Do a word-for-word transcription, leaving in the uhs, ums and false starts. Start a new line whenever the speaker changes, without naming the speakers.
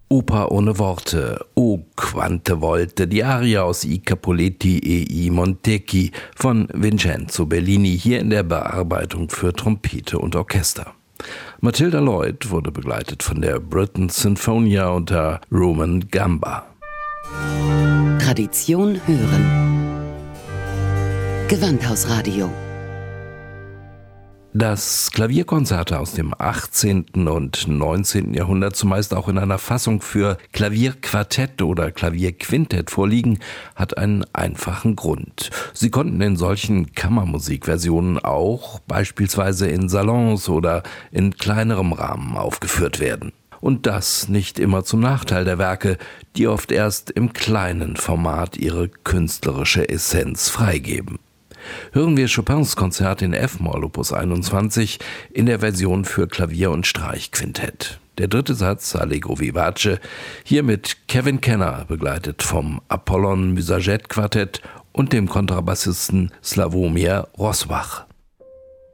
Oper ohne Worte, O quante volte, die Aria aus I Capuletti e I Montecchi von Vincenzo Bellini, hier in der Bearbeitung für Trompete und Orchester. Matilda Lloyd wurde begleitet von der Britten Sinfonia unter Roman Gamba.
Tradition hören. Gewandhausradio.
Dass Klavierkonzerte aus dem achtzehnten und neunzehnten Jahrhundert zumeist auch in einer Fassung für Klavierquartett oder Klavierquintett vorliegen, hat einen einfachen Grund. Sie konnten in solchen Kammermusikversionen auch beispielsweise in Salons oder in kleinerem Rahmen aufgeführt werden. Und das nicht immer zum Nachteil der Werke, die oft erst im kleinen Format ihre künstlerische Essenz freigeben. Hören wir Chopins Konzert in F-Moll Opus einundzwanzig in der Version für Klavier und Streichquintett. Der dritte Satz, Allegro vivace, hier mit Kevin Kenner, begleitet vom Apollon Musagette Quartett und dem Kontrabassisten Slawomir Rozwach.